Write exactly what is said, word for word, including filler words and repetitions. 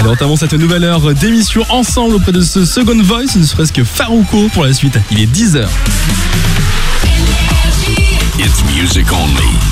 Allez, entamons cette nouvelle heure d'émission ensemble auprès de ce Second Voice, ne serait-ce que Farouko pour la suite. Il est dix heures. It's music only.